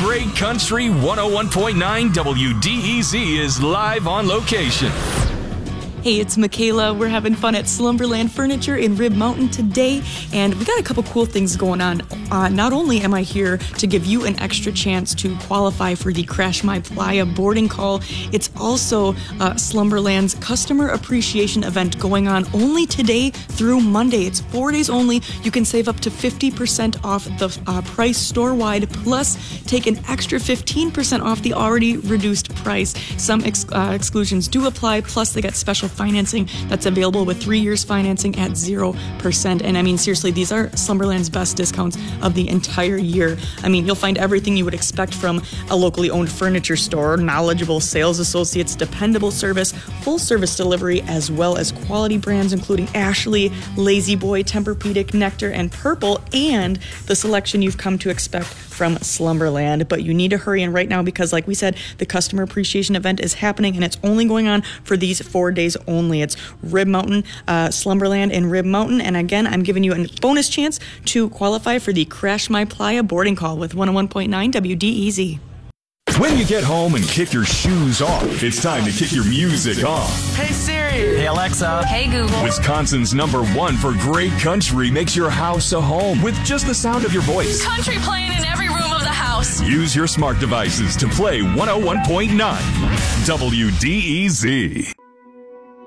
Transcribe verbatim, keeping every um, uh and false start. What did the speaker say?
Great Country one oh one point nine W D E Z is live on location. Hey, it's Michaela. We're having fun at Slumberland Furniture in Rib Mountain today, and we got a couple cool things going on. Uh, not only am I here to give you an extra chance to qualify for the Crash My Playa boarding call, it's also uh, Slumberland's customer appreciation event going on only today through Monday. It's four days only. You can save up to fifty percent off the uh, price store-wide, plus take an extra fifteen percent off the already reduced price. Some ex- uh, exclusions do apply, plus they got special financing that's available with three years financing at zero percent. And I mean, seriously, these are Slumberland's best discounts of the entire year. I mean, you'll find everything you would expect from a locally owned furniture store, knowledgeable sales associates, dependable service, full service delivery, as well as quality brands including Ashley, Lazy Boy, Tempur-Pedic, Nectar, and Purple, and the selection you've come to expect from Slumberland. But you need to hurry in right now because, like we said, the customer appreciation event is happening and it's only going on for these four days only. It's Rib Mountain, uh, Slumberland in Rib Mountain. And again, I'm giving you a bonus chance to qualify for the Crash My Playa boarding call with one oh one point nine W D E Z. When you get home and kick your shoes off, it's time to kick your music on. Hey Siri. Hey Alexa. Hey Google. Wisconsin's number one for great country makes your house a home with just the sound of your voice. Country playing in every room of the house. Use your smart devices to play one oh one point nine W D E Z.